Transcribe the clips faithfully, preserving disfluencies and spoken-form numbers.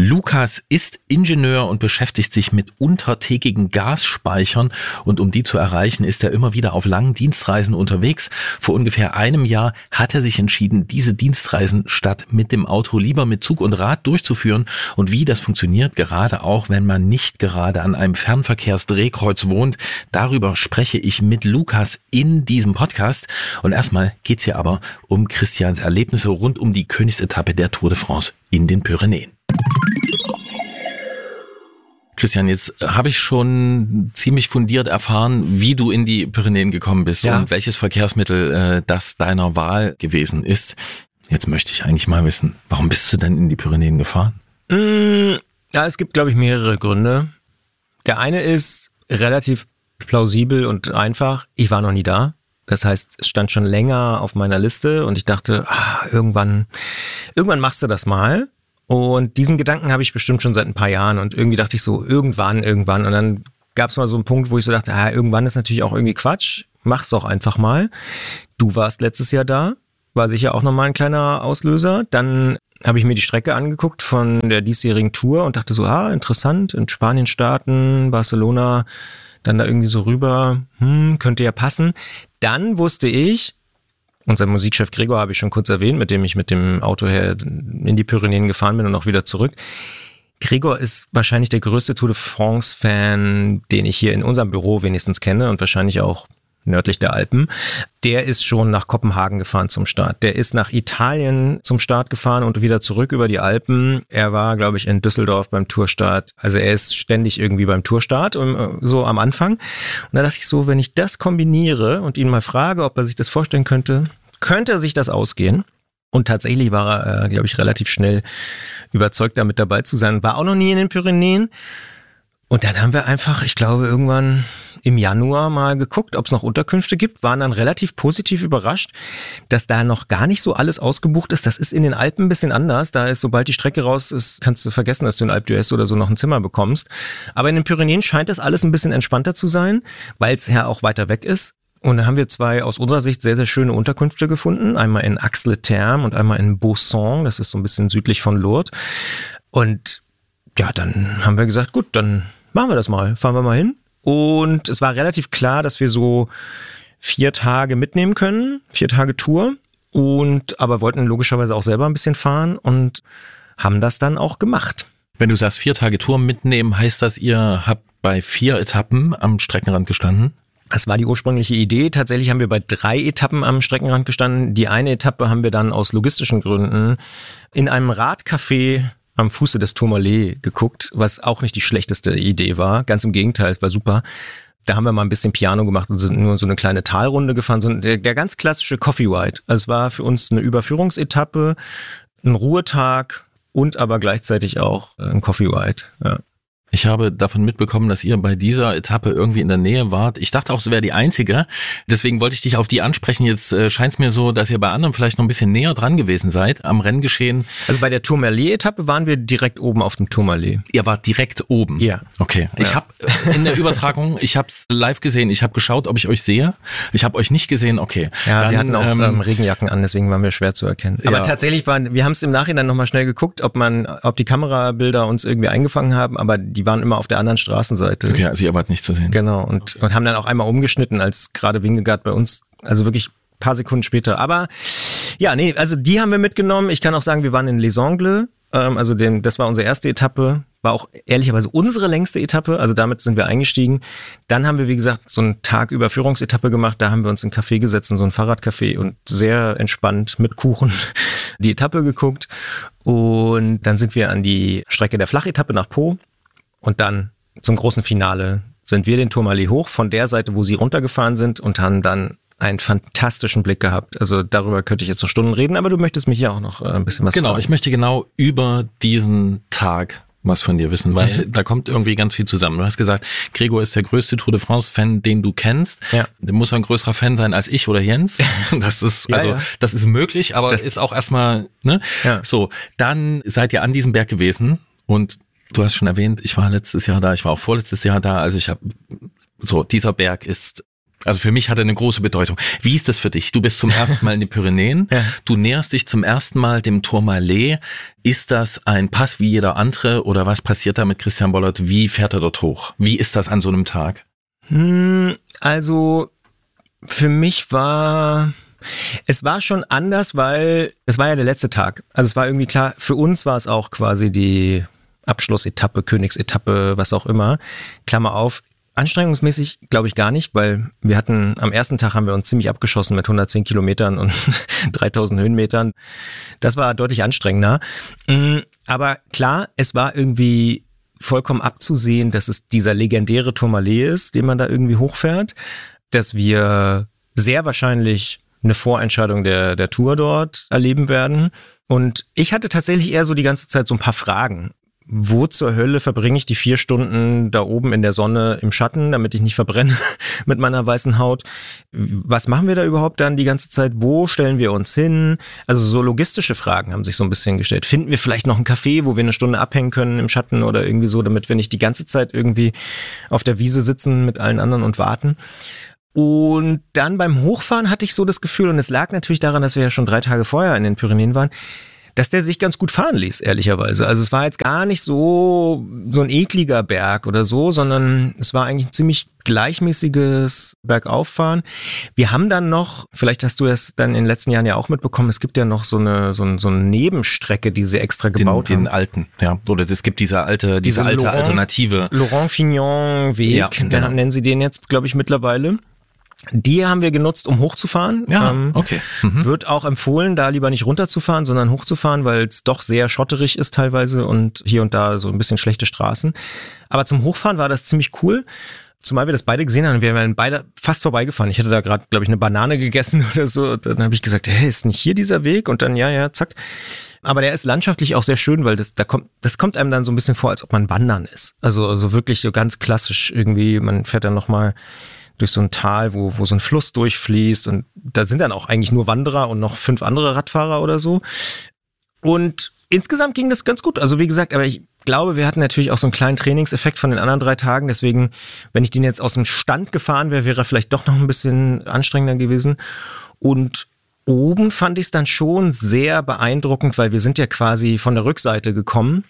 Lukas ist Ingenieur und beschäftigt sich mit untertägigen Gasspeichern und um die zu erreichen, ist er immer wieder auf langen Dienstreisen unterwegs. Vor ungefähr einem Jahr hat er sich entschieden, diese Dienstreisen statt mit dem Auto lieber mit Zug und Rad durchzuführen. Und wie das funktioniert, gerade auch wenn man nicht gerade an einem Fernverkehrsdrehkreuz wohnt, darüber spreche ich mit Lukas in diesem Podcast. Und erstmal geht's hier aber um Christians Erlebnisse rund um die Königsetappe der Tour de France in den Pyrenäen. Christian, jetzt habe ich schon ziemlich fundiert erfahren, wie du in die Pyrenäen gekommen bist ja. und welches Verkehrsmittel äh, das deiner Wahl gewesen ist. Jetzt möchte ich eigentlich mal wissen, warum bist du denn in die Pyrenäen gefahren? Mm, ja, es gibt, glaube ich, mehrere Gründe. Der eine ist relativ plausibel und einfach. Ich war noch nie da. Das heißt, es stand schon länger auf meiner Liste und ich dachte, ah, irgendwann, irgendwann machst du das mal. Und diesen Gedanken habe ich bestimmt schon seit ein paar Jahren und irgendwie dachte ich so, irgendwann, irgendwann. Und dann gab es mal so einen Punkt, wo ich so dachte, ah, irgendwann ist natürlich auch irgendwie Quatsch, mach's doch einfach mal. Du warst letztes Jahr da, war sicher auch nochmal ein kleiner Auslöser. Dann habe ich mir die Strecke angeguckt von der diesjährigen Tour und dachte so, ah, interessant, in Spanien starten, Barcelona, dann da irgendwie so rüber, hm, könnte ja passen. Dann wusste ich, unser Musikchef Gregor habe ich schon kurz erwähnt, mit dem ich mit dem Auto her in die Pyrenäen gefahren bin und auch wieder zurück. Gregor ist wahrscheinlich der größte Tour de France-Fan, den ich hier in unserem Büro wenigstens kenne und wahrscheinlich auch nördlich der Alpen. Der ist schon nach Kopenhagen gefahren zum Start. Der ist nach Italien zum Start gefahren und wieder zurück über die Alpen. Er war, glaube ich, in Düsseldorf beim Tourstart. Also er ist ständig irgendwie beim Tourstart, so am Anfang. Und da dachte ich so, wenn ich das kombiniere und ihn mal frage, ob er sich das vorstellen könnte, könnte sich das ausgehen. Und tatsächlich war er, glaube ich, relativ schnell überzeugt, damit dabei zu sein. War auch noch nie in den Pyrenäen. Und dann haben wir einfach, ich glaube, irgendwann im Januar mal geguckt, ob es noch Unterkünfte gibt, waren dann relativ positiv überrascht, dass da noch gar nicht so alles ausgebucht ist. Das ist in den Alpen ein bisschen anders. Da ist, sobald die Strecke raus ist, kannst du vergessen, dass du in Alpe d'Huez oder so noch ein Zimmer bekommst. Aber in den Pyrenäen scheint das alles ein bisschen entspannter zu sein, weil es ja auch weiter weg ist. Und da haben wir zwei aus unserer Sicht sehr, sehr schöne Unterkünfte gefunden. Einmal in Ax-les-Thermes und einmal in Bausson. Das ist so ein bisschen südlich von Lourdes. Und ja, dann haben wir gesagt, gut, dann machen wir das mal. Fahren wir mal hin. Und es war relativ klar, dass wir so vier Tage mitnehmen können. Vier Tage Tour. Und aber wollten logischerweise auch selber ein bisschen fahren und haben das dann auch gemacht. Wenn du sagst, vier Tage Tour mitnehmen, heißt das, ihr habt bei vier Etappen am Streckenrand gestanden? Das war die ursprüngliche Idee. Tatsächlich haben wir bei drei Etappen am Streckenrand gestanden. Die eine Etappe haben wir dann aus logistischen Gründen in einem Radcafé am Fuße des Tourmalet geguckt, was auch nicht die schlechteste Idee war. Ganz im Gegenteil, war super. Da haben wir mal ein bisschen Piano gemacht und sind nur so eine kleine Talrunde gefahren. So der, der ganz klassische Coffee Ride. Also es war für uns eine Überführungsetappe, ein Ruhetag und aber gleichzeitig auch ein Coffee Ride. Ja. Ich habe davon mitbekommen, dass ihr bei dieser Etappe irgendwie in der Nähe wart. Ich dachte auch, es wäre die einzige. Deswegen wollte ich dich auf die ansprechen. Jetzt äh, scheint es mir so, dass ihr bei anderen vielleicht noch ein bisschen näher dran gewesen seid am Renngeschehen. Also bei der Tourmalet-Etappe waren wir direkt oben auf dem Tourmalet. Ihr wart direkt oben? Ja. Okay. Ich ja. habe in der Übertragung, ich habe es live gesehen. Ich habe geschaut, ob ich euch sehe. Ich habe euch nicht gesehen. Okay. Ja, Dann, wir hatten auch ähm, Regenjacken an, deswegen waren wir schwer zu erkennen. Aber ja. tatsächlich waren, wir haben es im Nachhinein nochmal schnell geguckt, ob man, ob die Kamerabilder uns irgendwie eingefangen haben, aber die waren immer auf der anderen Straßenseite. Okay, also ihr wart nicht zu sehen. Genau, und, und haben dann auch einmal umgeschnitten, als gerade Vingegaard bei uns, also wirklich ein paar Sekunden später. Aber ja, nee, also die haben wir mitgenommen. Ich kann auch sagen, wir waren in Les Angles, ähm, also den, das war unsere erste Etappe, war auch ehrlicherweise unsere längste Etappe, also damit sind wir eingestiegen. Dann haben wir, wie gesagt, so einen Tag Überführungsetappe gemacht, da haben wir uns in ein Café gesetzt, in so ein Fahrradcafé und sehr entspannt mit Kuchen die Etappe geguckt. Und dann sind wir an die Strecke der Flachetappe nach Pau und dann zum großen Finale sind wir den Tourmalet hoch von der Seite, wo sie runtergefahren sind und haben dann einen fantastischen Blick gehabt. Also darüber könnte ich jetzt noch Stunden reden, aber du möchtest mich ja auch noch ein bisschen was Genau, fragen. Ich möchte genau über diesen Tag was von dir wissen, weil mhm. da kommt irgendwie ganz viel zusammen. Du hast gesagt, Gregor ist der größte Tour de France-Fan, den du kennst. Ja. Der muss ein größerer Fan sein als ich oder Jens. Das ist, also, ja, ja. das ist möglich, aber das ist auch erstmal, ne? Ja. So, dann seid ihr an diesem Berg gewesen und du hast schon erwähnt, ich war letztes Jahr da, ich war auch vorletztes Jahr da, also ich habe, so, dieser Berg ist Also für mich hat er eine große Bedeutung. Wie ist das für dich? Du bist zum ersten Mal in den Pyrenäen, ja. Du näherst dich zum ersten Mal dem Tourmalet. Ist das ein Pass wie jeder andere oder was passiert da mit Christian Bollert? Wie fährt er dort hoch? Wie ist das an so einem Tag? Also für mich war... Es war schon anders, weil es war ja der letzte Tag. Also es war irgendwie klar, für uns war es auch quasi die Abschlussetappe, Königsetappe, was auch immer. Klammer auf. Anstrengungsmäßig glaube ich gar nicht, weil wir hatten, am ersten Tag haben wir uns ziemlich abgeschossen mit hundertzehn Kilometern und dreitausend Höhenmetern. Das war deutlich anstrengender. Aber klar, es war irgendwie vollkommen abzusehen, dass es dieser legendäre Tourmalet ist, den man da irgendwie hochfährt, dass wir sehr wahrscheinlich eine Vorentscheidung der, der Tour dort erleben werden. Und ich hatte tatsächlich eher so die ganze Zeit so ein paar Fragen. Wo zur Hölle verbringe ich die vier Stunden da oben in der Sonne im Schatten, damit ich nicht verbrenne mit meiner weißen Haut? Was machen wir da überhaupt dann die ganze Zeit? Wo stellen wir uns hin? Also so logistische Fragen haben sich so ein bisschen gestellt. Finden wir vielleicht noch ein Café, wo wir eine Stunde abhängen können im Schatten oder irgendwie so, damit wir nicht die ganze Zeit irgendwie auf der Wiese sitzen mit allen anderen und warten? Und dann beim Hochfahren hatte ich so das Gefühl, und es lag natürlich daran, dass wir ja schon drei Tage vorher in den Pyrenäen waren, dass der sich ganz gut fahren ließ, ehrlicherweise. Also es war jetzt gar nicht so so ein ekliger Berg oder so, sondern es war eigentlich ein ziemlich gleichmäßiges Bergauffahren. Wir haben dann noch, vielleicht hast du das dann in den letzten Jahren ja auch mitbekommen, es gibt ja noch so eine so, ein, so eine Nebenstrecke, die sie extra gebaut den, haben. Den alten, ja. Oder es gibt diese alte, diese, diese alte Laurent, Alternative. Laurent Fignon Weg, ja, genau. Nennen sie den jetzt, glaube ich, mittlerweile. Die haben wir genutzt, um hochzufahren. Ja, ähm, okay. Mhm. Wird auch empfohlen, da lieber nicht runterzufahren, sondern hochzufahren, weil es doch sehr schotterig ist teilweise und hier und da so ein bisschen schlechte Straßen. Aber zum Hochfahren war das ziemlich cool. Zumal wir das beide gesehen haben, wir wären beide fast vorbeigefahren. Ich hatte da gerade, glaube ich, eine Banane gegessen oder so. Und dann habe ich gesagt, hey, ist nicht hier dieser Weg? Und dann, ja, ja, zack. Aber der ist landschaftlich auch sehr schön, weil das, da kommt, das kommt einem dann so ein bisschen vor, als ob man wandern ist. Also, also wirklich so ganz klassisch irgendwie, man fährt dann nochmal durch so ein Tal, wo, wo so ein Fluss durchfließt und da sind dann auch eigentlich nur Wanderer und noch fünf andere Radfahrer oder so. Und insgesamt ging das ganz gut. Also wie gesagt, aber ich glaube, wir hatten natürlich auch so einen kleinen Trainingseffekt von den anderen drei Tagen. Deswegen, wenn ich den jetzt aus dem Stand gefahren wäre, wäre er vielleicht doch noch ein bisschen anstrengender gewesen. Und oben fand ich es dann schon sehr beeindruckend, weil wir sind ja quasi von der Rückseite gekommen,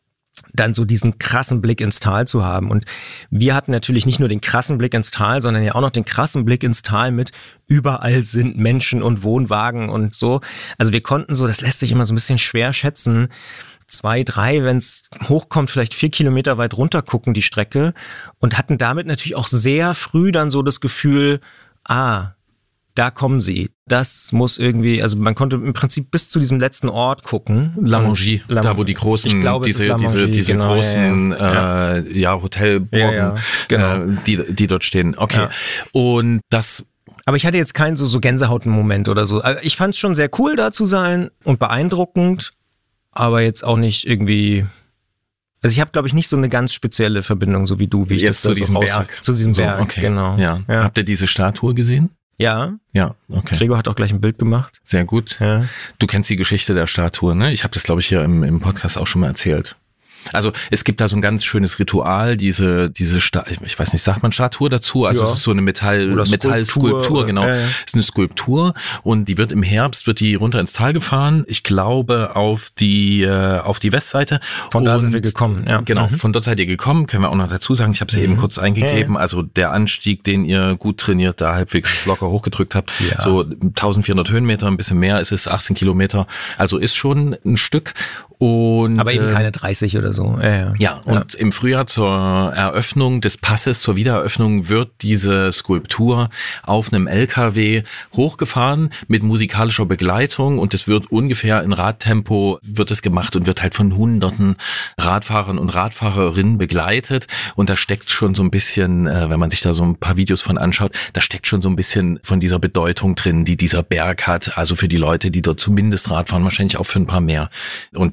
dann so diesen krassen Blick ins Tal zu haben. Und wir hatten natürlich nicht nur den krassen Blick ins Tal, sondern ja auch noch den krassen Blick ins Tal mit überall sind Menschen und Wohnwagen und so. Also wir konnten so, das lässt sich immer so ein bisschen schwer schätzen, zwei, drei, wenn es hochkommt, vielleicht vier Kilometer weit runter gucken die Strecke und hatten damit natürlich auch sehr früh dann so das Gefühl, ah, da kommen sie. Das muss irgendwie, also man konnte im Prinzip bis zu diesem letzten Ort gucken. Lamongie, Lam- da wo die großen, ich glaube, diese, diese, diese genau, großen ja, ja. Äh, ja, Hotelburgen, ja, ja. Genau. äh, die, die dort stehen. Okay. Ja. Und das... Aber ich hatte jetzt keinen so, so Gänsehaut-Moment oder so. Also ich fand es schon sehr cool, da zu sein und beeindruckend, aber jetzt auch nicht irgendwie... Also ich habe, glaube ich, nicht so eine ganz spezielle Verbindung, so wie du, wie ich jetzt das zu diesem so Berg. Zu diesem so, Berg, okay. Genau. Ja. Ja. Habt ihr diese Statue gesehen? Ja. Ja, okay. Gregor hat auch gleich ein Bild gemacht. Sehr gut. Ja. Du kennst die Geschichte der Statue, ne? Ich habe das, glaube ich, hier im, im Podcast auch schon mal erzählt. Also es gibt da so ein ganz schönes Ritual, diese diese Sta- ich weiß nicht, sagt man Statue dazu? Also ja. Es ist so eine Metall Metallskulptur, genau. Ja, ja. Es ist eine Skulptur und die wird im Herbst wird die runter ins Tal gefahren. Ich glaube auf die äh, auf die Westseite. Von da und, sind wir gekommen. Ja. Genau, mhm. von dort seid ihr gekommen. Können wir auch noch dazu sagen. Ich habe es ja mhm. eben kurz eingegeben. Ja, ja. Also der Anstieg, den ihr gut trainiert, da halbwegs locker hochgedrückt habt, ja. so eintausendvierhundert Höhenmeter, ein bisschen mehr. Es ist achtzehn Kilometer. Also ist schon ein Stück. Und, aber eben keine dreißig oder so. Ja, ja. ja und ja. im Frühjahr zur Eröffnung des Passes, zur Wiedereröffnung, wird diese Skulptur auf einem L K W hochgefahren mit musikalischer Begleitung und es wird ungefähr in Radtempo wird es gemacht und wird halt von hunderten Radfahrern und Radfahrerinnen begleitet und da steckt schon so ein bisschen, wenn man sich da so ein paar Videos von anschaut, da steckt schon so ein bisschen von dieser Bedeutung drin, die dieser Berg hat, also für die Leute, die dort zumindest Radfahren, wahrscheinlich auch für ein paar mehr. Und das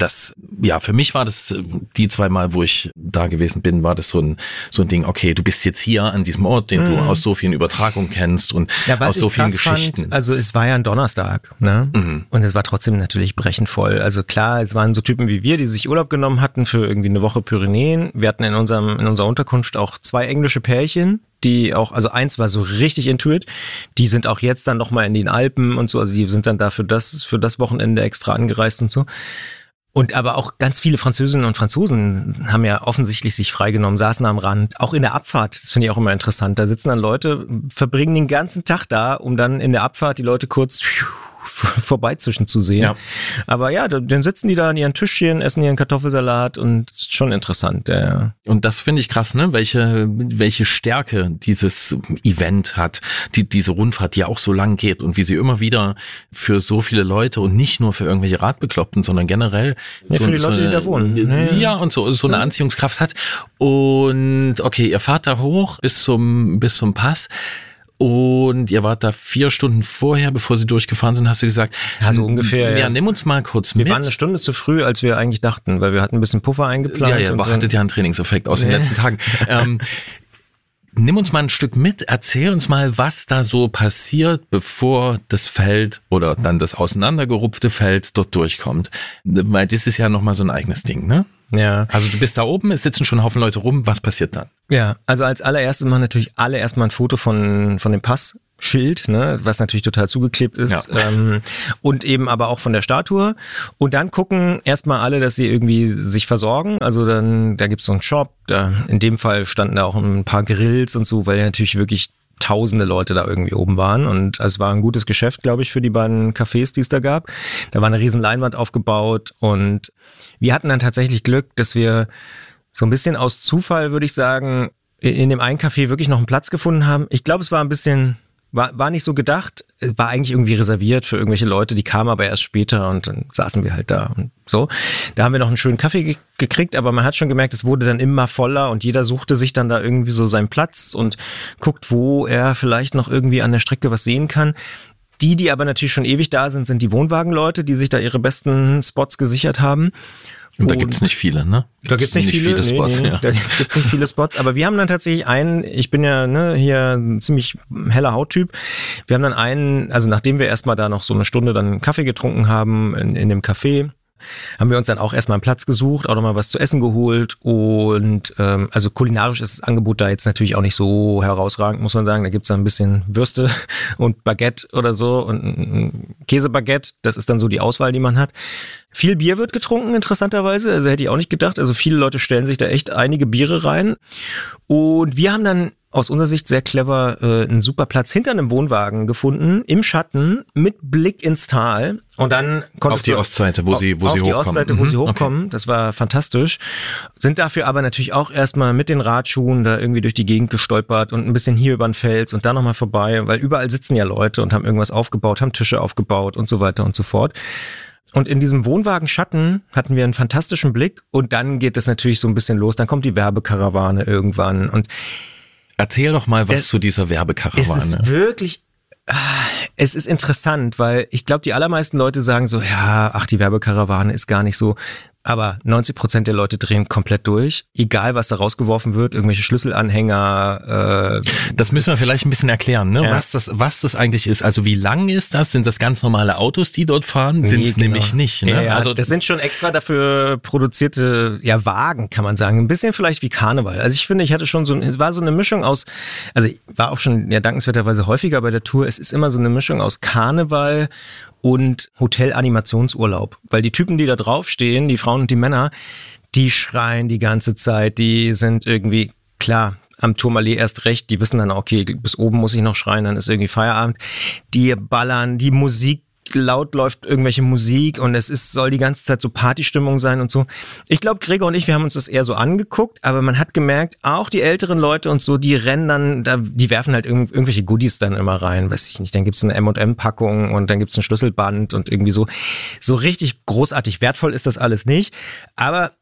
das, ja, für mich war das, die zwei Mal, wo ich da gewesen bin, war das so ein, so ein Ding, okay, du bist jetzt hier an diesem Ort, den mhm. du aus so vielen Übertragungen kennst und ja, aus so vielen Geschichten. Fand, also es war ja ein Donnerstag, ne? Mhm. Und es war trotzdem natürlich brechend voll. Also klar, es waren so Typen wie wir, die sich Urlaub genommen hatten für irgendwie eine Woche Pyrenäen. Wir hatten in unserem, in unserer Unterkunft auch zwei englische Pärchen, die auch, also eins war so richtig intuit, die sind auch jetzt dann nochmal in den Alpen und so, also die sind dann da für das, für das Wochenende extra angereist und so. Und aber auch ganz viele Französinnen und Franzosen haben ja offensichtlich sich freigenommen, saßen am Rand, auch in der Abfahrt, das finde ich auch immer interessant, da sitzen dann Leute, verbringen den ganzen Tag da, um dann in der Abfahrt die Leute kurz vorbeizischen zu sehen. Ja. Aber ja, dann sitzen die da an ihren Tischchen, essen ihren Kartoffelsalat und ist schon interessant. Ja. Und das finde ich krass, ne? Welche, welche Stärke dieses Event hat, die, diese Rundfahrt, die ja auch so lang geht und wie sie immer wieder für so viele Leute und nicht nur für irgendwelche Radbekloppten, sondern generell ja, so, für die Leute, so eine, die da wohnen. Ja, ja, und so, so eine ja. Anziehungskraft hat. Und okay, ihr fahrt da hoch bis zum, bis zum Pass. Und ihr wart da vier Stunden vorher, bevor sie durchgefahren sind, hast du gesagt. Ja, so ungefähr. Ja, ja. Nimm uns mal kurz wir mit. Wir waren eine Stunde zu früh, als wir eigentlich dachten, weil wir hatten ein bisschen Puffer eingeplant. Ja, ja, aber hattet ja einen Trainingseffekt aus den letzten Tagen. ähm, nimm uns mal ein Stück mit, erzähl uns mal, was da so passiert, bevor das Feld oder dann das auseinandergerupfte Feld dort durchkommt. Weil das ist ja nochmal so ein eigenes Ding, ne? Ja. Also du bist da oben, es sitzen schon ein Haufen Leute rum, was passiert dann? Ja, also als allererstes machen natürlich alle erstmal ein Foto von, von dem Passschild, ne, was natürlich total zugeklebt ist, ja. ähm, und eben aber auch von der Statue. Und dann gucken erstmal alle, dass sie irgendwie sich versorgen. Also dann, da gibt's so einen Shop, da, in dem Fall standen da auch ein paar Grills und so, weil ja natürlich wirklich tausende Leute da irgendwie oben waren und es war ein gutes Geschäft, glaube ich, für die beiden Cafés, die es da gab. Da war eine riesen Leinwand aufgebaut und wir hatten dann tatsächlich Glück, dass wir so ein bisschen aus Zufall, würde ich sagen, in dem einen Café wirklich noch einen Platz gefunden haben. Ich glaube, es war ein bisschen, war, war nicht so gedacht, war eigentlich irgendwie reserviert für irgendwelche Leute, die kamen aber erst später und dann saßen wir halt da und so. Da haben wir noch einen schönen Kaffee ge- gekriegt, aber man hat schon gemerkt, es wurde dann immer voller und jeder suchte sich dann da irgendwie so seinen Platz und guckt, wo er vielleicht noch irgendwie an der Strecke was sehen kann. Die, die aber natürlich schon ewig da sind, sind die Wohnwagenleute, die sich da ihre besten Spots gesichert haben. Und da gibt's nicht viele, ne? Gibt's da gibt's nicht, nicht viele, viele Spots, nee, nee, ja. Da gibt's nicht viele Spots, aber wir haben dann tatsächlich einen, ich bin ja ne, hier ein ziemlich heller Hauttyp, wir haben dann einen, also nachdem wir erstmal da noch so eine Stunde dann Kaffee getrunken haben in, in dem Café, haben wir uns dann auch erstmal einen Platz gesucht, auch nochmal was zu essen geholt und ähm, also kulinarisch ist das Angebot da jetzt natürlich auch nicht so herausragend, muss man sagen. Da gibt's dann ein bisschen Würste und Baguette oder so und ein Käsebaguette, das ist dann so die Auswahl, die man hat. Viel Bier wird getrunken, interessanterweise, also hätte ich auch nicht gedacht. Also viele Leute stellen sich da echt einige Biere rein und wir haben dann aus unserer Sicht sehr clever äh, einen super Platz hinter einem Wohnwagen gefunden, im Schatten, mit Blick ins Tal. Und dann konntest auf die du, Ostseite, wo sie, wo auf sie die hochkommen. Ostseite, wo mhm, sie hochkommen. Okay. Das war fantastisch. Sind dafür aber natürlich auch erstmal mit den Radschuhen da irgendwie durch die Gegend gestolpert und ein bisschen hier über den Fels und da nochmal vorbei, weil überall sitzen ja Leute und haben irgendwas aufgebaut, haben Tische aufgebaut und so weiter und so fort. Und in diesem Wohnwagenschatten hatten wir einen fantastischen Blick und dann geht es natürlich so ein bisschen los. Dann kommt die Werbekarawane irgendwann und erzähl doch mal was es, zu dieser Werbekarawane. Es ist wirklich, es ist interessant, weil ich glaube, die allermeisten Leute sagen so, ja, ach, die Werbekarawane ist gar nicht so. Aber neunzig Prozent der Leute drehen komplett durch, egal was da rausgeworfen wird, irgendwelche Schlüsselanhänger. Äh, das müssen wir vielleicht ein bisschen erklären, ne? Ja. Was das, was das eigentlich ist. Also wie lang ist das? Sind das ganz normale Autos, die dort fahren? Sind es nee, genau. nämlich nicht. Ne? Ja, ja. Also das sind schon extra dafür produzierte ja Wagen, kann man sagen. Ein bisschen vielleicht wie Karneval. Also ich finde, ich hatte schon so, es war so eine Mischung aus, also ich war auch schon ja dankenswerterweise häufiger bei der Tour. Es ist immer so eine Mischung aus Karneval und Hotel-Animationsurlaub. Weil die Typen, die da draufstehen, die Frauen und die Männer, die schreien die ganze Zeit, die sind irgendwie, klar, am Tourmalet erst recht, die wissen dann, okay, bis oben muss ich noch schreien, dann ist irgendwie Feierabend. Die ballern, die Musik, laut läuft irgendwelche Musik und es ist, soll die ganze Zeit so Partystimmung sein und so. Ich glaube, Gregor und ich, wir haben uns das eher so angeguckt, aber man hat gemerkt, auch die älteren Leute und so, die rennen dann, da, die werfen halt irg- irgendwelche Goodies dann immer rein, weiß ich nicht, dann gibt's eine M und M-Packung und dann gibt's ein Schlüsselband und irgendwie so. So richtig großartig wertvoll ist das alles nicht, aber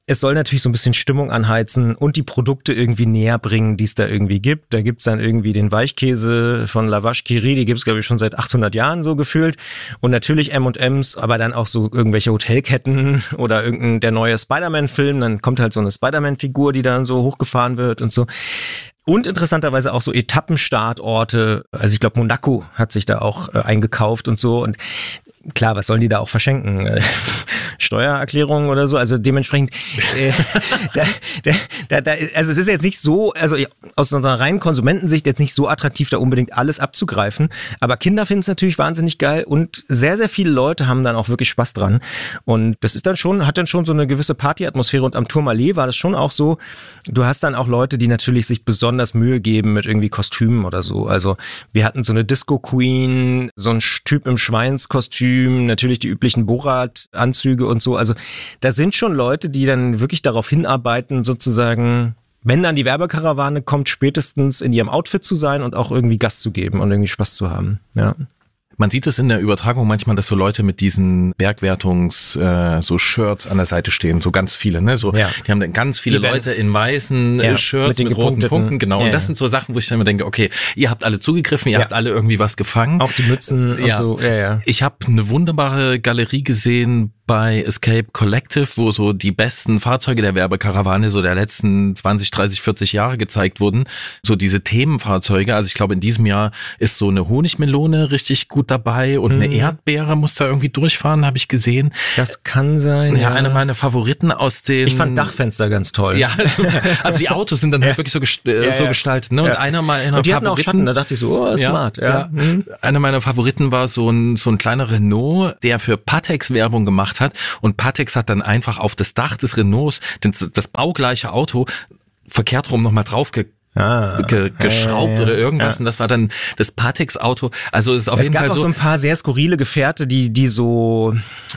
es soll natürlich so ein bisschen Stimmung anheizen und die Produkte irgendwie näher bringen, die es da irgendwie gibt. Da gibt's dann irgendwie den Weichkäse von La Vache qui rit, die gibt's glaube ich schon seit achthundert Jahren so gefühlt. Und natürlich M und M's, aber dann auch so irgendwelche Hotelketten oder irgendein der neue Spider-Man-Film. Dann kommt halt so eine Spider-Man-Figur, die dann so hochgefahren wird und so. Und interessanterweise auch so Etappenstartorte. Also ich glaube, Monaco hat sich da auch äh, eingekauft und so. Und klar, was sollen die da auch verschenken? Steuererklärungen oder so, also dementsprechend äh, da, da, da, da, also es ist jetzt nicht so, also aus einer reinen Konsumentensicht jetzt nicht so attraktiv, da unbedingt alles abzugreifen, aber Kinder finden es natürlich wahnsinnig geil und sehr, sehr viele Leute haben dann auch wirklich Spaß dran und das ist dann schon, hat dann schon so eine gewisse Partyatmosphäre und am Tourmalet war das schon auch so, du hast dann auch Leute, die natürlich sich besonders Mühe geben mit irgendwie Kostümen oder so, also wir hatten so eine Disco-Queen, so ein Typ im Schweinskostüm, natürlich die üblichen Borat-Anzüge und so. Also da sind schon Leute, die dann wirklich darauf hinarbeiten, sozusagen, wenn dann die Werbekarawane kommt, spätestens in ihrem Outfit zu sein und auch irgendwie Gas zu geben und irgendwie Spaß zu haben. Ja. Man sieht es in der Übertragung manchmal, dass so Leute mit diesen Bergwertungs äh, so Shirts an der Seite stehen, so ganz viele, ne? So, ja. Die haben dann ganz viele die Leute in weißen ja, Shirts mit, mit roten Punkten, genau. Ja, und das sind so Sachen, wo ich dann immer denke, okay, ihr habt alle zugegriffen, ihr ja. habt alle irgendwie was gefangen. Auch die Mützen und ja. so. Ja, ja. Ich habe eine wunderbare Galerie gesehen bei Escape Collective, wo so die besten Fahrzeuge der Werbekarawane so der letzten zwanzig, dreißig, vierzig Jahre gezeigt wurden. So diese Themenfahrzeuge. Also ich glaube, in diesem Jahr ist so eine Honigmelone richtig gut dabei und mhm. eine Erdbeere muss da irgendwie durchfahren, habe ich gesehen. Das kann sein. Ja, ja, eine meiner Favoriten aus den... Ich fand Dachfenster ganz toll. Ja, also, also die Autos sind dann halt ja. wirklich so, gest- äh, ja, so ja. gestaltet. Ne? Und ja. einer meiner und die Favoriten... hatten auch Schatten, da dachte ich so, oh, smart. Ja, ja. ja. Mhm. Einer meiner Favoriten war so ein, so ein kleiner Renault, der für Patex Werbung gemacht hat und Patex hat dann einfach auf das Dach des Renaults das, das baugleiche Auto verkehrt rum nochmal drauf ge- Ah, ge- geschraubt ja, ja, ja. oder irgendwas ja. und das war dann das Patex-Auto. Also es ist auf es jeden Fall so. Es gab auch so ein paar sehr skurrile Gefährte, die die so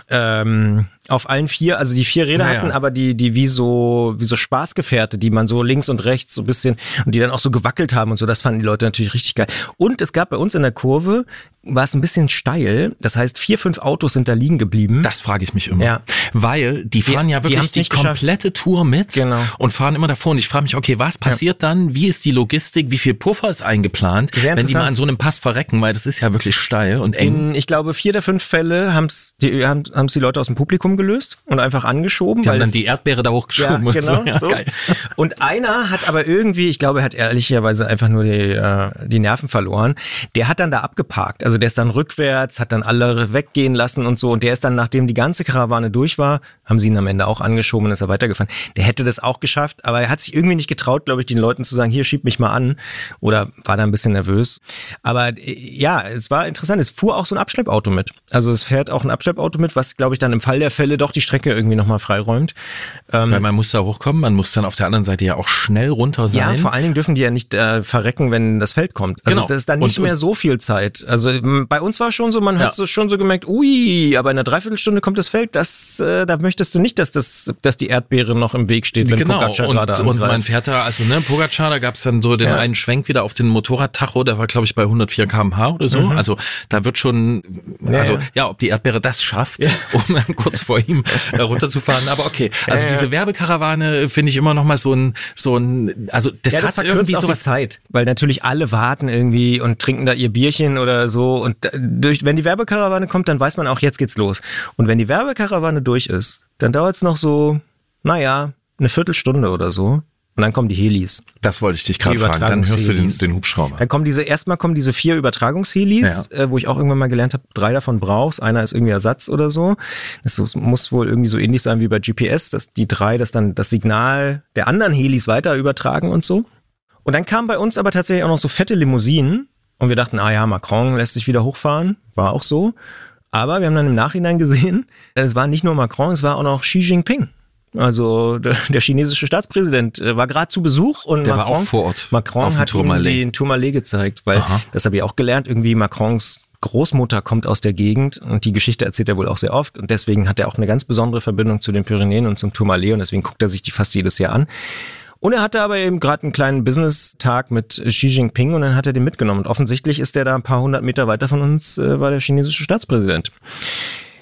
ähm, auf allen vier, also die vier Räder naja. hatten, aber die die wie so wie so Spaßgefährte, die man so links und rechts so ein bisschen und die dann auch so gewackelt haben und so. Das fanden die Leute natürlich richtig geil. Und es gab bei uns in der Kurve war es ein bisschen steil. Das heißt, vier, fünf Autos sind da liegen geblieben. Das frage ich mich immer. Ja. Weil die fahren die, ja wirklich die, die komplette geschafft. Tour mit genau. und fahren immer davor. Und ich frage mich, okay, was passiert ja. dann? Wie ist die Logistik? Wie viel Puffer ist eingeplant? Wenn die mal an so einem Pass verrecken, weil das ist ja wirklich steil und eng. In, ich glaube, vier der fünf Fälle haben's die, haben es die Leute aus dem Publikum gelöst und einfach angeschoben. Die weil haben dann es, die Erdbeere da hochgeschoben. Ja, genau, und so. Ja, so. Geil. Und einer hat aber irgendwie, ich glaube, er hat ehrlicherweise einfach nur die, äh, die Nerven verloren. Der hat dann da abgeparkt. Also der ist dann rückwärts, hat dann alle weggehen lassen und so. Und der ist dann, nachdem die ganze Karawane durch war, haben sie ihn am Ende auch angeschoben und ist er weitergefahren. Der hätte das auch geschafft, aber er hat sich irgendwie nicht getraut, glaube ich, den Leuten zu sagen, hier, schieb mich mal an. Oder war da ein bisschen nervös. Aber ja, es war interessant. Es fuhr auch so ein Abschleppauto mit. Also es fährt auch ein Abschleppauto mit, was, glaube ich, dann im Fall der Fälle doch die Strecke irgendwie nochmal freiräumt. Ähm, Weil man muss da hochkommen, man muss dann auf der anderen Seite ja auch schnell runter sein. Ja, vor allen Dingen dürfen die ja nicht äh, verrecken, wenn das Feld kommt. Also genau. das ist dann nicht und, mehr so viel Zeit. Also m- bei uns war schon so, man ja. hat so schon so gemerkt, ui, aber in einer Dreiviertelstunde kommt das Feld, das, äh, da möchtest du nicht, dass das, dass die Erdbeere noch im Weg steht, wenn genau. Pogacar und, gerade angreift. Und man fährt da, also ne, Pogacar, da gab es dann so den ja. einen Schwenk wieder auf den Motorradtacho, der war glaube ich bei hundertvier Kilometer pro Stunde oder so. Mhm. Also da wird schon, also ja, ja ob die Erdbeere das schafft, ja. um kurz vor ihm runterzufahren, aber okay. Also ja, diese ja. Werbekarawane finde ich immer noch mal so ein, so ein, also das, ja, das hat irgendwie so was Zeit, weil natürlich alle warten irgendwie und trinken da ihr Bierchen oder so und durch, wenn die Werbekarawane kommt, dann weiß man auch, jetzt geht's los. Und wenn die Werbekarawane durch ist, dann dauert es noch so, naja, eine Viertelstunde oder so. Und dann kommen die Helis. Das wollte ich dich gerade fragen. Dann hörst du den, den Hubschrauber. Dann kommen diese, erstmal kommen diese vier Übertragungshelis, ja. äh, wo ich auch irgendwann mal gelernt habe, drei davon brauchst. Einer ist irgendwie Ersatz oder so. Das muss wohl irgendwie so ähnlich sein wie bei G P S, dass die drei das dann das Signal der anderen Helis weiter übertragen und so. Und dann kamen bei uns aber tatsächlich auch noch so fette Limousinen. Und wir dachten, ah ja, Macron lässt sich wieder hochfahren. War auch so. Aber wir haben dann im Nachhinein gesehen, es war nicht nur Macron, es war auch noch Xi Jinping. Also der, der chinesische Staatspräsident war gerade zu Besuch und der Macron, war auch vor Ort. Macron hat ihm den Tourmalet gezeigt, weil Aha. das habe ich auch gelernt, irgendwie Macrons Großmutter kommt aus der Gegend und die Geschichte erzählt er wohl auch sehr oft und deswegen hat er auch eine ganz besondere Verbindung zu den Pyrenäen und zum Tourmalet und deswegen guckt er sich die fast jedes Jahr an. Und er hatte aber eben gerade einen kleinen Business-Tag mit Xi Jinping und dann hat er den mitgenommen. Und offensichtlich ist der da ein paar hundert Meter weiter von uns, äh, war der chinesische Staatspräsident.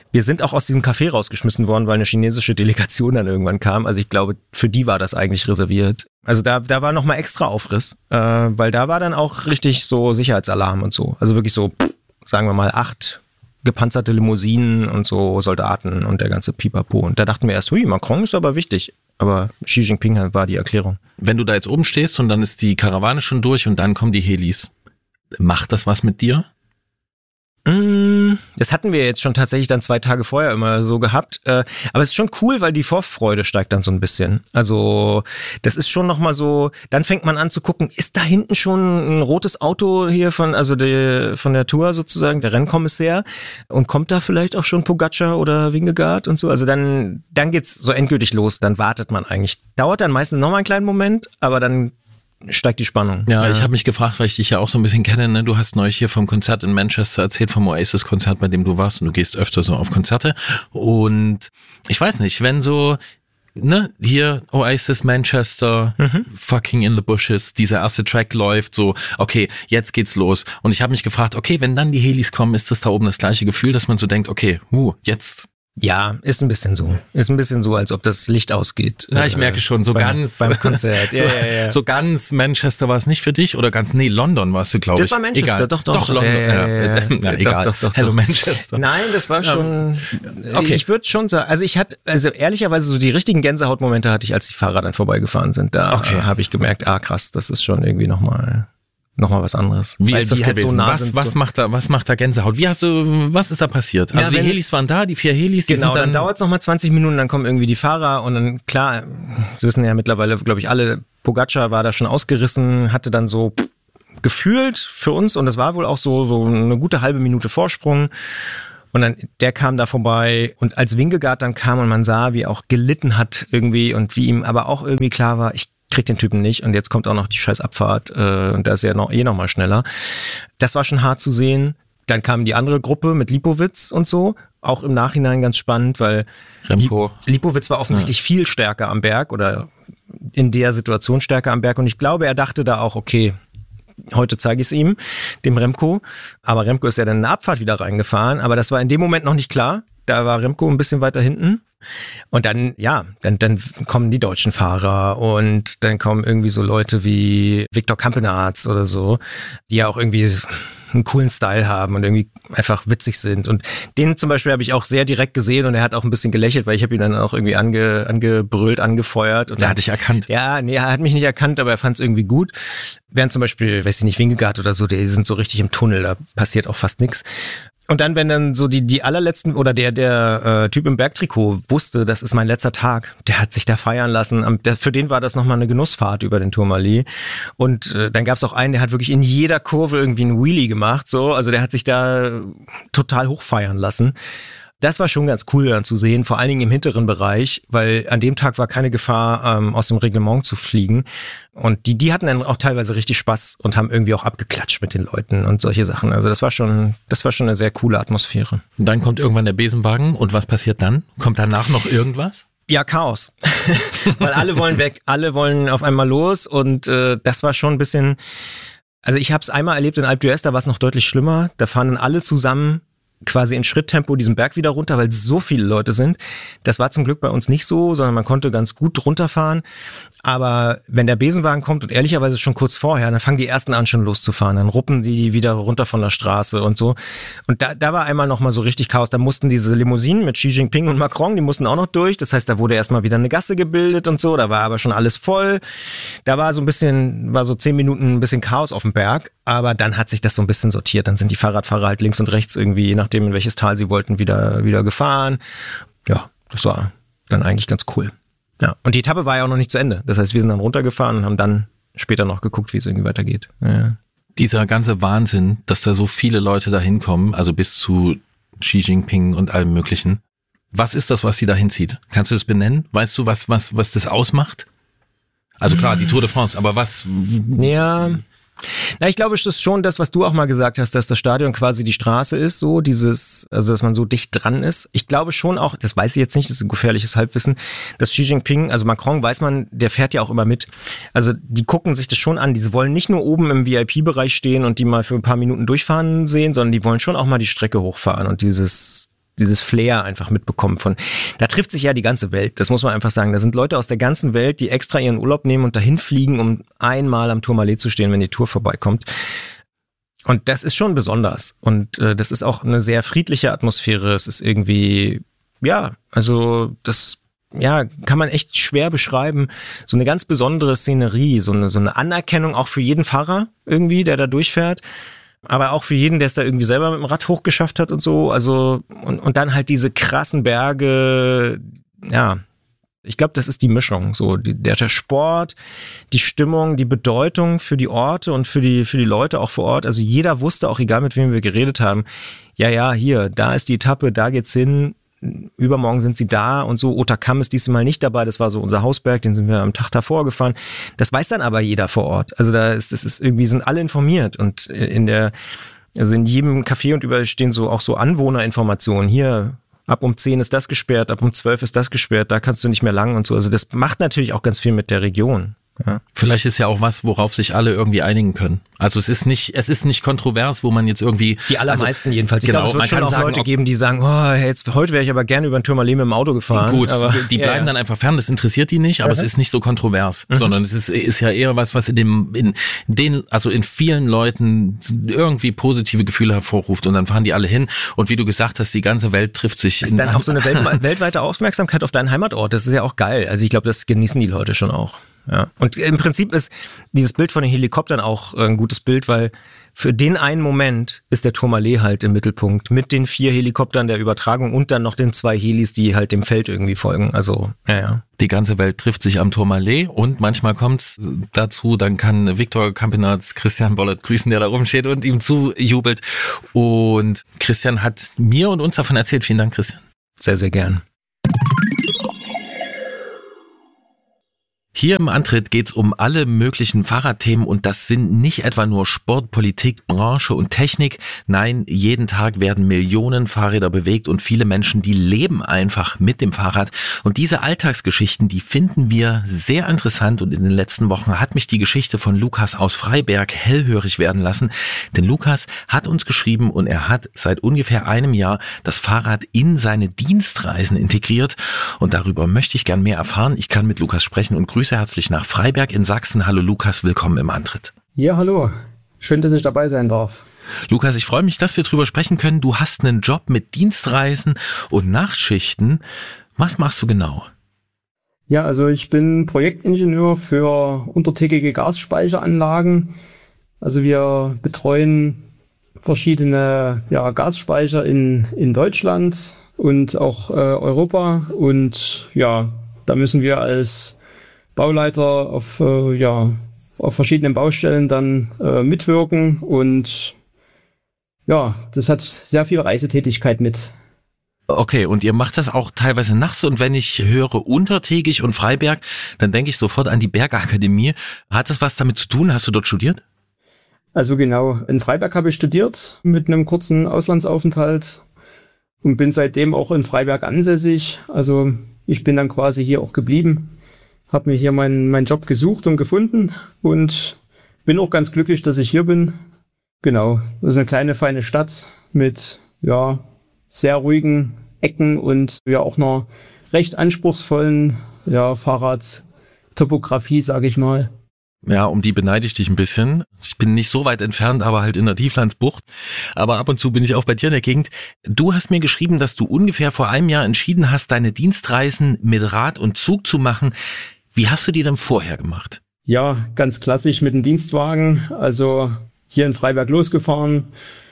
Wir sind auch aus diesem Café rausgeschmissen worden, weil eine chinesische Delegation dann irgendwann kam. Also ich glaube, für die war das eigentlich reserviert. Also da, da war nochmal extra Aufriss, äh, weil da war dann auch richtig so Sicherheitsalarm und so. Also wirklich so, sagen wir mal, acht gepanzerte Limousinen und so Soldaten und der ganze Pipapo. Und da dachten wir erst, hui, Macron ist aber wichtig. Aber Xi Jinping war die Erklärung. Wenn du da jetzt oben stehst und dann ist die Karawane schon durch und dann kommen die Helis, macht das was mit dir? Das hatten wir jetzt schon tatsächlich dann zwei Tage vorher immer so gehabt. Aber es ist schon cool, weil die Vorfreude steigt dann so ein bisschen. Also das ist schon nochmal so, dann fängt man an zu gucken, ist da hinten schon ein rotes Auto hier von, also die, von der Tour sozusagen, der Rennkommissär, und kommt da vielleicht auch schon Pogacar oder Vingegaard und so. Also dann, dann geht's so endgültig los, dann wartet man eigentlich. Dauert dann meistens nochmal einen kleinen Moment, aber dann steigt die Spannung. Ja, ja. Ich habe mich gefragt, weil ich dich ja auch so ein bisschen kenne, ne? Du hast neulich hier vom Konzert in Manchester erzählt, vom Oasis-Konzert, bei dem du warst, und du gehst öfter so auf Konzerte. Und ich weiß nicht, wenn so, ne, hier Oasis Manchester, mhm. Fucking in the Bushes, dieser erste Track läuft, so, okay, jetzt geht's los. Und ich habe mich gefragt, okay, wenn dann die Helis kommen, ist das da oben das gleiche Gefühl, dass man so denkt, okay, huh, jetzt... Ja, ist ein bisschen so. Ist ein bisschen so, als ob das Licht ausgeht. Na, ich merke schon, so beim, ganz... Beim Konzert, ja, so, ja, ja. So ganz Manchester war es nicht für dich oder ganz... Nee, London warst du, glaube ich. Das war Manchester, egal. doch, doch. Doch, London, ja, ja, ja, ja. Na, egal. Doch, doch, doch, Hello, doch. Manchester. Nein, das war schon... Okay. Ich würde schon sagen, also ich hatte, also ehrlicherweise so die richtigen Gänsehautmomente hatte ich, als die Fahrer dann vorbeigefahren sind. Da okay. habe ich gemerkt, ah krass, das ist schon irgendwie nochmal... Nochmal was anderes. Wie ist das gewesen? Halt so nah was, was, so macht da, was macht da Gänsehaut? Wie hast du, was ist da passiert? Also ja, wenn, die Helis waren da, die vier Helis, die genau, sind dann... dann dauert es nochmal zwanzig Minuten, dann kommen irgendwie die Fahrer und dann, klar, Sie wissen ja mittlerweile, glaube ich, alle, Pogacar war da schon ausgerissen, hatte dann so gefühlt für uns, und das war wohl auch so, so eine gute halbe Minute Vorsprung. Und dann, der kam da vorbei, und als Vingegaard dann kam und man sah, wie er auch gelitten hat irgendwie und wie ihm aber auch irgendwie klar war, ich krieg den Typen nicht, und jetzt kommt auch noch die scheiß Abfahrt äh, und da ist er noch, eh noch mal schneller. Das war schon hart zu sehen. Dann kam die andere Gruppe mit Lipowitz und so, auch im Nachhinein ganz spannend, weil Remco. Lipowitz war offensichtlich ja. viel stärker am Berg oder in der Situation stärker am Berg, und ich glaube, er dachte da auch, okay, heute zeige ich es ihm, dem Remco, aber Remco ist ja dann in eine Abfahrt wieder reingefahren, aber das war in dem Moment noch nicht klar. Da war Remco ein bisschen weiter hinten. Und dann, ja, dann, dann kommen die deutschen Fahrer und dann kommen irgendwie so Leute wie Viktor Kampenaerts oder so, die ja auch irgendwie einen coolen Style haben und irgendwie einfach witzig sind. Und den zum Beispiel habe ich auch sehr direkt gesehen, und er hat auch ein bisschen gelächelt, weil ich habe ihn dann auch irgendwie ange, angebrüllt, angefeuert. Und der hat dich erkannt. Ja, nee, er hat mich nicht erkannt, aber er fand es irgendwie gut. Während zum Beispiel, weiß ich nicht, Vingegaard oder so, die sind so richtig im Tunnel, da passiert auch fast nichts. Und dann, wenn dann so die die allerletzten, oder der der äh, Typ im Bergtrikot wusste, das ist mein letzter Tag, der hat sich da feiern lassen. Der, für den war das nochmal eine Genussfahrt über den Tourmalet. Und äh, dann gab es auch einen, der hat wirklich in jeder Kurve irgendwie einen Wheelie gemacht. So, also der hat sich da total hochfeiern lassen. Das war schon ganz cool dann zu sehen, vor allen Dingen im hinteren Bereich, weil an dem Tag war keine Gefahr, ähm, aus dem Reglement zu fliegen. Und die, die hatten dann auch teilweise richtig Spaß und haben irgendwie auch abgeklatscht mit den Leuten und solche Sachen. Also das war schon, das war schon eine sehr coole Atmosphäre. Und dann kommt irgendwann der Besenwagen, und was passiert dann? Kommt danach noch irgendwas? Ja, Chaos. Weil alle wollen weg, alle wollen auf einmal los, und äh, das war schon ein bisschen, also ich habe es einmal erlebt in Alpe d'Huez, da war es noch deutlich schlimmer. Da fahren dann alle zusammen quasi in Schritttempo diesen Berg wieder runter, weil so viele Leute sind. Das war zum Glück bei uns nicht so, sondern man konnte ganz gut runterfahren. Aber wenn der Besenwagen kommt, und ehrlicherweise schon kurz vorher, dann fangen die ersten an schon loszufahren. Dann ruppen die wieder runter von der Straße und so. Und da, da war einmal nochmal so richtig Chaos. Da mussten diese Limousinen mit Xi Jinping und Macron, die mussten auch noch durch. Das heißt, da wurde erstmal wieder eine Gasse gebildet und so. Da war aber schon alles voll. Da war so ein bisschen, war so zehn Minuten ein bisschen Chaos auf dem Berg. Aber dann hat sich das so ein bisschen sortiert. Dann sind die Fahrradfahrer halt links und rechts irgendwie, je nachdem, in welches Tal sie wollten, wieder, wieder gefahren. Ja, das war dann eigentlich ganz cool. Ja, und die Etappe war ja auch noch nicht zu Ende. Das heißt, wir sind dann runtergefahren und haben dann später noch geguckt, wie es irgendwie weitergeht. Ja. Dieser ganze Wahnsinn, dass da so viele Leute da hinkommen, also bis zu Xi Jinping und allem Möglichen. Was ist das, was sie da hinzieht? Kannst du das benennen? Weißt du, was, was, was das ausmacht? Also klar, die Tour de France, aber was? Ja, na, ich glaube, es ist schon das, was du auch mal gesagt hast, dass das Stadion quasi die Straße ist, so dieses, also dass man so dicht dran ist. Ich glaube schon auch, das weiß ich jetzt nicht, das ist ein gefährliches Halbwissen, dass Xi Jinping, also Macron, weiß man, der fährt ja auch immer mit. Also die gucken sich das schon an, die wollen nicht nur oben im V I P-Bereich stehen und die mal für ein paar Minuten durchfahren sehen, sondern die wollen schon auch mal die Strecke hochfahren und dieses dieses Flair einfach mitbekommen von, da trifft sich ja die ganze Welt, das muss man einfach sagen. Da sind Leute aus der ganzen Welt, die extra ihren Urlaub nehmen und dahin fliegen, um einmal am Tourmalet zu stehen, wenn die Tour vorbeikommt. Und das ist schon besonders. Und äh, das ist auch eine sehr friedliche Atmosphäre. Es ist irgendwie, ja, also das ja, kann man echt schwer beschreiben. So eine ganz besondere Szenerie, so eine, so eine Anerkennung auch für jeden Fahrer irgendwie, der da durchfährt. Aber auch für jeden, der es da irgendwie selber mit dem Rad hochgeschafft hat und so. Also, und, und dann halt diese krassen Berge, ja. Ich glaube, das ist die Mischung. So, die, der, der Sport, die Stimmung, die Bedeutung für die Orte und für die, für die Leute auch vor Ort. Also jeder wusste auch, egal mit wem wir geredet haben, ja, ja, hier, da ist die Etappe, da geht's hin. Übermorgen sind sie da und so. Otakam ist diesmal nicht dabei. Das war so unser Hausberg, den sind wir am Tag davor gefahren. Das weiß dann aber jeder vor Ort. Also da ist, das ist irgendwie, sind alle informiert und in der, also in jedem Café und überall stehen so auch so Anwohnerinformationen. Hier, ab um zehn ist das gesperrt, ab um zwölf ist das gesperrt, da kannst du nicht mehr lang und so. Also das macht natürlich auch ganz viel mit der Region. Ja. Vielleicht ist ja auch was, worauf sich alle irgendwie einigen können. Also es ist nicht, es ist nicht kontrovers, wo man jetzt irgendwie... Die allermeisten also, jedenfalls. Ich genau, glaube, es wird schon auch sagen, Leute geben, die sagen, oh, jetzt, heute wäre ich aber gerne über den Tourmalet mit dem Auto gefahren. Gut, aber, die bleiben ja, ja. dann einfach fern, das interessiert die nicht, aber mhm. es ist nicht so kontrovers, mhm. sondern es ist, ist ja eher was, was in dem, in den, also in vielen Leuten irgendwie positive Gefühle hervorruft und dann fahren die alle hin und wie du gesagt hast, die ganze Welt trifft sich. Das ist dann auch so eine Welt, weltweite Aufmerksamkeit auf deinen Heimatort, das ist ja auch geil. Also ich glaube, das genießen die Leute schon auch. Ja. Und im Prinzip ist dieses Bild von den Helikoptern auch ein gutes Bild, weil für den einen Moment ist der Tourmalet halt im Mittelpunkt mit den vier Helikoptern der Übertragung und dann noch den zwei Helis, die halt dem Feld irgendwie folgen. Also, ja, ja. Die ganze Welt trifft sich am Tourmalet und manchmal kommt's dazu, dann kann Viktor Campenaerts Christian Bollert grüßen, der da rumsteht und ihm zujubelt. Und Christian hat mir und uns davon erzählt. Vielen Dank, Christian. Sehr, sehr gern. Hier im Antritt geht's um alle möglichen Fahrradthemen und das sind nicht etwa nur Sport, Politik, Branche und Technik. Nein, jeden Tag werden Millionen Fahrräder bewegt und viele Menschen, die leben einfach mit dem Fahrrad. Und diese Alltagsgeschichten, die finden wir sehr interessant und in den letzten Wochen hat mich die Geschichte von Lukas aus Freiberg hellhörig werden lassen. Denn Lukas hat uns geschrieben und er hat seit ungefähr einem Jahr das Fahrrad in seine Dienstreisen integriert und darüber möchte ich gern mehr erfahren. Ich kann mit Lukas sprechen und grüße herzlich nach Freiberg in Sachsen. Hallo Lukas, willkommen im Antritt. Ja, hallo. Schön, dass ich dabei sein darf. Lukas, ich freue mich, dass wir drüber sprechen können. Du hast einen Job mit Dienstreisen und Nachtschichten. Was machst du genau? Ja, also ich bin Projektingenieur für untertägige Gasspeicheranlagen. Also wir betreuen verschiedene ja, Gasspeicher in, in Deutschland und auch äh, Europa. Und ja, da müssen wir als Bauleiter auf, äh, ja, auf verschiedenen Baustellen dann äh, mitwirken und ja, das hat sehr viel Reisetätigkeit mit. Okay, und ihr macht das auch teilweise nachts und wenn ich höre untertägig und Freiberg, dann denke ich sofort an die Bergakademie. Hat das was damit zu tun? Hast du dort studiert? Also genau, in Freiberg habe ich studiert mit einem kurzen Auslandsaufenthalt und bin seitdem auch in Freiberg ansässig. Also ich bin dann quasi hier auch geblieben. Habe mir hier meinen meinen Job gesucht und gefunden und bin auch ganz glücklich, dass ich hier bin. Genau, das ist eine kleine, feine Stadt mit ja sehr ruhigen Ecken und ja auch einer recht anspruchsvollen ja, Fahrradtopografie, sage ich mal. Ja, um die beneide ich dich ein bisschen. Ich bin nicht so weit entfernt, aber halt in der Tieflandsbucht. Aber ab und zu bin ich auch bei dir in der Gegend. Du hast mir geschrieben, dass du ungefähr vor einem Jahr entschieden hast, deine Dienstreisen mit Rad und Zug zu machen. Wie hast du die denn vorher gemacht? Ja, ganz klassisch mit dem Dienstwagen. Also hier in Freiberg losgefahren,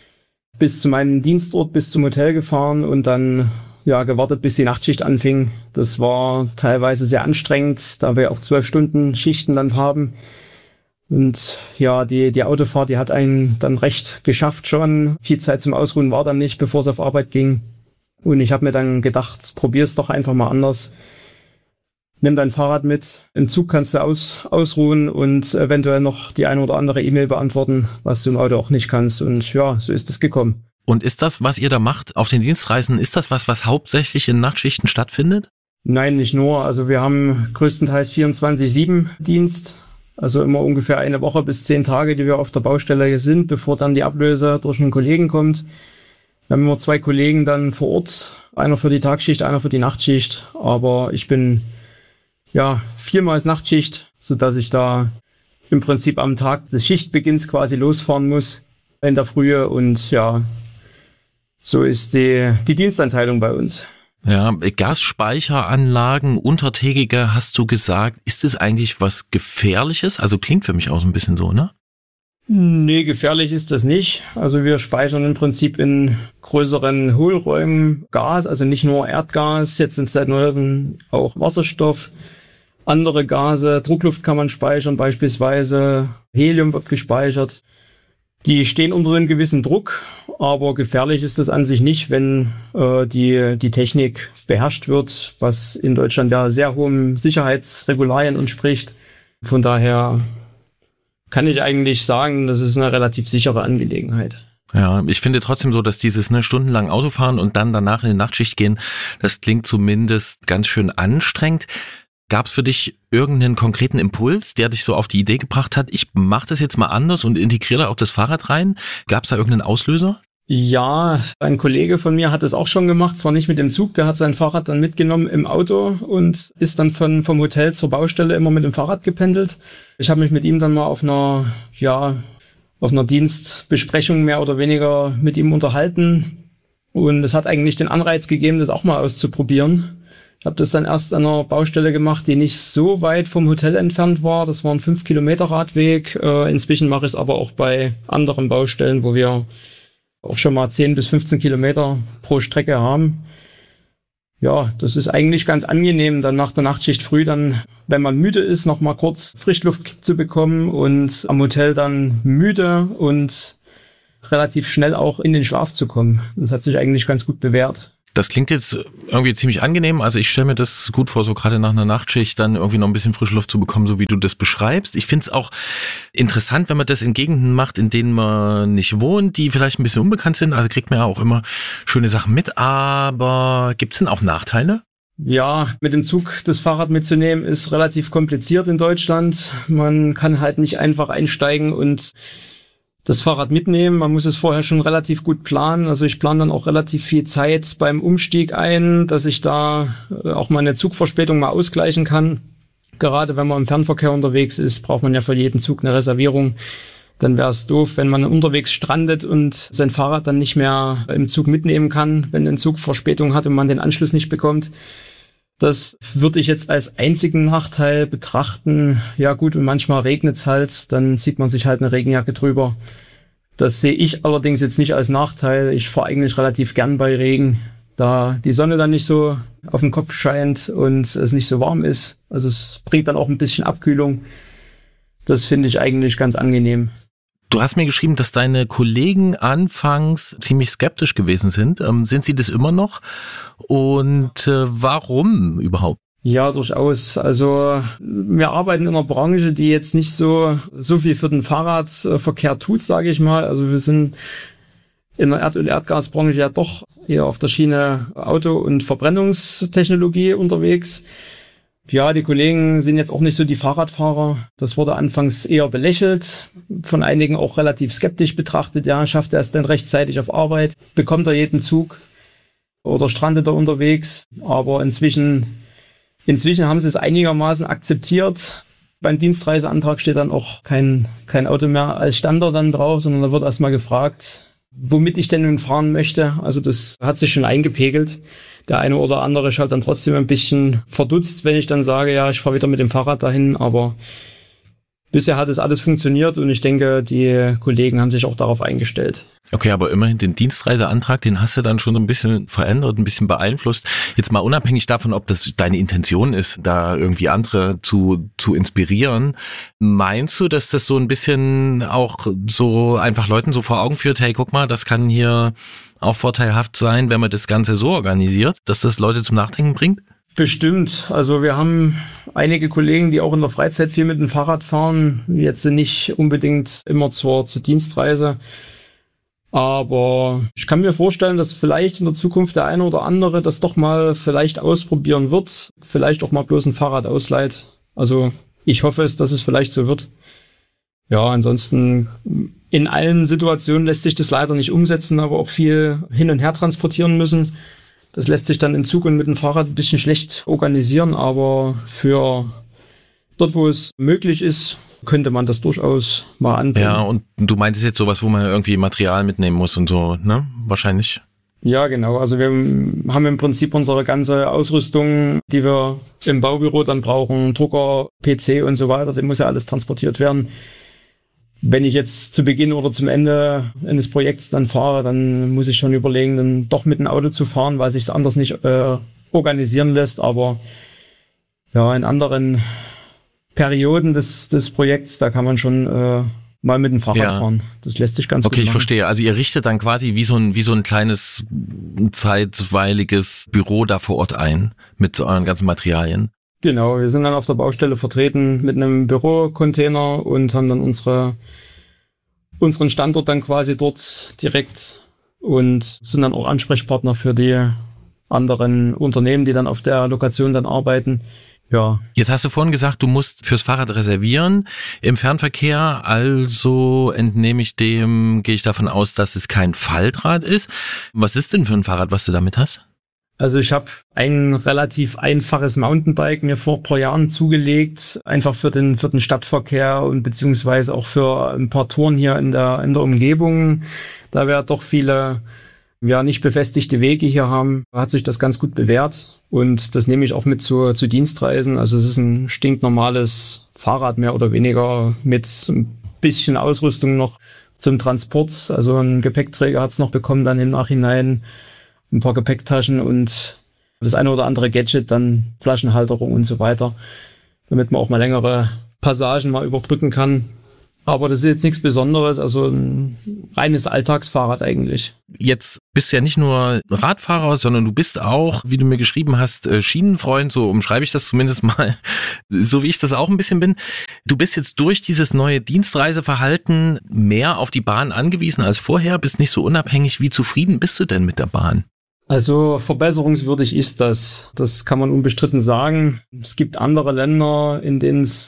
bis zu meinem Dienstort, bis zum Hotel gefahren und dann ja gewartet, bis die Nachtschicht anfing. Das war teilweise sehr anstrengend, da wir auch zwölf Stunden Schichten dann haben. Und ja, die die Autofahrt, die hat einen dann recht geschafft schon. Viel Zeit zum Ausruhen war dann nicht, bevor es auf Arbeit ging. Und ich habe mir dann gedacht, probier's doch einfach mal anders. Nimm dein Fahrrad mit. Im Zug kannst du aus, ausruhen und eventuell noch die eine oder andere E-Mail beantworten, was du im Auto auch nicht kannst. Und ja, so ist es gekommen. Und ist das, was ihr da macht auf den Dienstreisen, ist das was, was hauptsächlich in Nachtschichten stattfindet? Nein, nicht nur. Also wir haben größtenteils vierundzwanzig sieben Dienst. Also immer ungefähr eine Woche bis zehn Tage, die wir auf der Baustelle sind, bevor dann die Ablöse durch einen Kollegen kommt. Wir haben immer zwei Kollegen dann vor Ort, einer für die Tagschicht, einer für die Nachtschicht, aber ich bin ja viermal Nachtschicht, sodass ich da im Prinzip am Tag des Schichtbeginns quasi losfahren muss in der Frühe und ja, so ist die, die Dienstanteilung bei uns. Ja, Gasspeicheranlagen, untertägige, hast du gesagt, ist es eigentlich was Gefährliches? Also klingt für mich auch so ein bisschen so, ne? Nee, gefährlich ist das nicht. Also wir speichern im Prinzip in größeren Hohlräumen Gas, also nicht nur Erdgas, jetzt sind seit neuem auch Wasserstoff, andere Gase, Druckluft kann man speichern beispielsweise, Helium wird gespeichert. Die stehen unter einem gewissen Druck, aber gefährlich ist das an sich nicht, wenn äh, die, die Technik beherrscht wird, was in Deutschland ja sehr hohen Sicherheitsregularien entspricht. Von daher kann ich eigentlich sagen, das ist eine relativ sichere Angelegenheit. Ja, ich finde trotzdem so, dass dieses ne, stundenlang Autofahren und dann danach in die Nachtschicht gehen, das klingt zumindest ganz schön anstrengend. Gab es für dich irgendeinen konkreten Impuls, der dich so auf die Idee gebracht hat, ich mache das jetzt mal anders und integriere da auch das Fahrrad rein? Gab es da irgendeinen Auslöser? Ja, ein Kollege von mir hat das auch schon gemacht, zwar nicht mit dem Zug, der hat sein Fahrrad dann mitgenommen im Auto und ist dann von vom Hotel zur Baustelle immer mit dem Fahrrad gependelt. Ich habe mich mit ihm dann mal auf einer, ja, auf einer Dienstbesprechung mehr oder weniger mit ihm unterhalten und es hat eigentlich den Anreiz gegeben, das auch mal auszuprobieren. Ich habe das dann erst an einer Baustelle gemacht, die nicht so weit vom Hotel entfernt war. Das war ein fünf Kilometer Radweg. Äh, inzwischen mache ich es aber auch bei anderen Baustellen, wo wir auch schon mal zehn bis fünfzehn Kilometer pro Strecke haben. Ja, das ist eigentlich ganz angenehm, dann nach der Nachtschicht früh dann, wenn man müde ist, noch mal kurz Frischluft zu bekommen und am Hotel dann müde und relativ schnell auch in den Schlaf zu kommen. Das hat sich eigentlich ganz gut bewährt. Das klingt jetzt irgendwie ziemlich angenehm. Also ich stelle mir das gut vor, so gerade nach einer Nachtschicht dann irgendwie noch ein bisschen frische Luft zu bekommen, so wie du das beschreibst. Ich finde es auch interessant, wenn man das in Gegenden macht, in denen man nicht wohnt, die vielleicht ein bisschen unbekannt sind. Also kriegt man ja auch immer schöne Sachen mit. Aber gibt es denn auch Nachteile? Ja, mit dem Zug das Fahrrad mitzunehmen ist relativ kompliziert in Deutschland. Man kann halt nicht einfach einsteigen und das Fahrrad mitnehmen. Man muss es vorher schon relativ gut planen. Also ich plane dann auch relativ viel Zeit beim Umstieg ein, dass ich da auch mal eine Zugverspätung mal ausgleichen kann. Gerade wenn man im Fernverkehr unterwegs ist, braucht man ja für jeden Zug eine Reservierung. Dann wäre es doof, wenn man unterwegs strandet und sein Fahrrad dann nicht mehr im Zug mitnehmen kann, wenn ein Zug Verspätung hat und man den Anschluss nicht bekommt. Das würde ich jetzt als einzigen Nachteil betrachten. Ja gut, und manchmal regnet es halt, dann zieht man sich halt eine Regenjacke drüber. Das sehe ich allerdings jetzt nicht als Nachteil. Ich fahre eigentlich relativ gern bei Regen, da die Sonne dann nicht so auf den Kopf scheint und es nicht so warm ist. Also es bringt dann auch ein bisschen Abkühlung. Das finde ich eigentlich ganz angenehm. Du hast mir geschrieben, dass deine Kollegen anfangs ziemlich skeptisch gewesen sind. Ähm, sind sie das immer noch? Und äh, warum überhaupt? Ja, durchaus. Also wir arbeiten in einer Branche, die jetzt nicht so so viel für den Fahrradverkehr tut, sage ich mal. Also wir sind in der Erdöl- Erdgasbranche ja doch eher auf der Schiene Auto- und Verbrennungstechnologie unterwegs. Ja, die Kollegen sind jetzt auch nicht so die Fahrradfahrer. Das wurde anfangs eher belächelt, von einigen auch relativ skeptisch betrachtet. Ja, schafft er es denn rechtzeitig auf Arbeit? Bekommt er jeden Zug? Oder strandet er unterwegs? Aber inzwischen, inzwischen haben sie es einigermaßen akzeptiert. Beim Dienstreiseantrag steht dann auch kein, kein Auto mehr als Standard dann drauf, sondern da wird erstmal gefragt, womit ich denn nun fahren möchte. Also das hat sich schon eingepegelt. Der eine oder andere schaut dann trotzdem ein bisschen verdutzt, wenn ich dann sage, ja, ich fahre wieder mit dem Fahrrad dahin. Aber bisher hat es alles funktioniert und ich denke, die Kollegen haben sich auch darauf eingestellt. Okay, aber immerhin den Dienstreiseantrag, den hast du dann schon so ein bisschen verändert, ein bisschen beeinflusst. Jetzt mal unabhängig davon, ob das deine Intention ist, da irgendwie andere zu zu inspirieren. Meinst du, dass das so ein bisschen auch so einfach Leuten so vor Augen führt, hey, guck mal, das kann hier auch vorteilhaft sein, wenn man das Ganze so organisiert, dass das Leute zum Nachdenken bringt? Bestimmt. Also wir haben einige Kollegen, die auch in der Freizeit viel mit dem Fahrrad fahren. Jetzt nicht unbedingt immer zur, zur Dienstreise. Aber ich kann mir vorstellen, dass vielleicht in der Zukunft der eine oder andere das doch mal vielleicht ausprobieren wird. Vielleicht auch mal bloß ein Fahrrad ausleiht. Also ich hoffe es, dass es vielleicht so wird. Ja, ansonsten in allen Situationen lässt sich das leider nicht umsetzen, aber auch viel hin und her transportieren müssen. Das lässt sich dann im Zug und mit dem Fahrrad ein bisschen schlecht organisieren, aber für dort, wo es möglich ist, könnte man das durchaus mal anbringen. Ja, und du meintest jetzt sowas, wo man irgendwie Material mitnehmen muss und so, ne? Wahrscheinlich. Ja, genau. Also wir haben im Prinzip unsere ganze Ausrüstung, die wir im Baubüro dann brauchen, Drucker, P C und so weiter, die muss ja alles transportiert werden. Wenn ich jetzt zu Beginn oder zum Ende eines Projekts dann fahre, dann muss ich schon überlegen, dann doch mit dem Auto zu fahren, weil sich es anders nicht äh, organisieren lässt. Aber ja, in anderen Perioden des, des Projekts, da kann man schon äh, mal mit dem Fahrrad ja. fahren. Das lässt sich ganz okay, gut machen. Okay, ich verstehe. Also ihr richtet dann quasi wie so ein, wie so ein kleines zeitweiliges Büro da vor Ort ein mit euren ganzen Materialien. Genau, wir sind dann auf der Baustelle vertreten mit einem Bürocontainer und haben dann unsere, unseren Standort dann quasi dort direkt und sind dann auch Ansprechpartner für die anderen Unternehmen, die dann auf der Lokation dann arbeiten. Ja. Jetzt hast du vorhin gesagt, du musst fürs Fahrrad reservieren im Fernverkehr, also entnehme ich dem, gehe ich davon aus, dass es kein Faltrad ist. Was ist denn für ein Fahrrad, was du damit hast? Also ich habe ein relativ einfaches Mountainbike mir vor ein paar Jahren zugelegt, einfach für den für den Stadtverkehr und beziehungsweise auch für ein paar Touren hier in der in der Umgebung. Da wir doch viele ja nicht befestigte Wege hier haben, hat sich das ganz gut bewährt und das nehme ich auch mit zu, zu Dienstreisen. Also es ist ein stinknormales Fahrrad mehr oder weniger mit ein bisschen Ausrüstung noch zum Transport. Also ein Gepäckträger hat es noch bekommen dann im Nachhinein. Ein paar Gepäcktaschen und das eine oder andere Gadget, dann Flaschenhalterung und so weiter, damit man auch mal längere Passagen mal überbrücken kann. Aber das ist jetzt nichts Besonderes, also ein reines Alltagsfahrrad eigentlich. Jetzt bist du ja nicht nur Radfahrer, sondern du bist auch, wie du mir geschrieben hast, Schienenfreund, so umschreibe ich das zumindest mal, so wie ich das auch ein bisschen bin. Du bist jetzt durch dieses neue Dienstreiseverhalten mehr auf die Bahn angewiesen als vorher, bist nicht so unabhängig. Wie zufrieden bist du denn mit der Bahn? Also verbesserungswürdig ist das. Das kann man unbestritten sagen. Es gibt andere Länder, in denen es